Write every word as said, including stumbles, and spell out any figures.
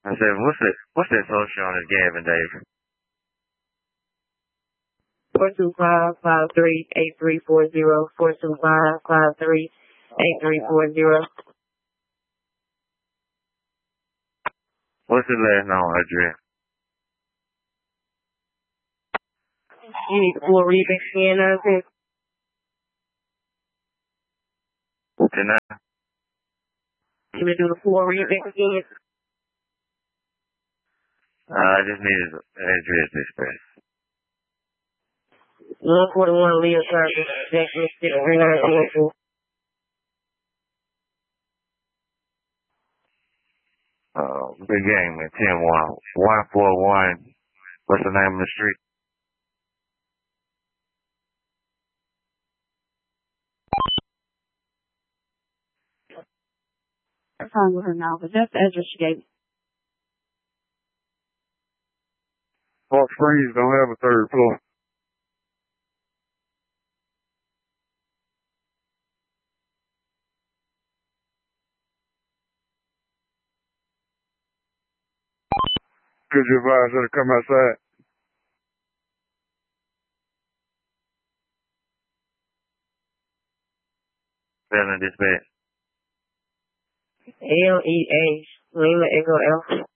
I said, what's that, what's that social on this Gavin Davis? Four two five five three eight three four zero. Four two five five three eight three four zero. What's the last known address? You need the full remix again, uh, sis? Can I? You want to do the full remix again? Uh, I just needed the address express. one forty-one Leah Circle, Jackson, three nine eight four. Uh, big game at ten one. one forty-one. What's the name of the street? I'm fine with her now, but that's the address she gave me. Park Springs don't have a third floor. Could you advise her to come outside? Spelling this back. L E A, Lima Echo Alpha.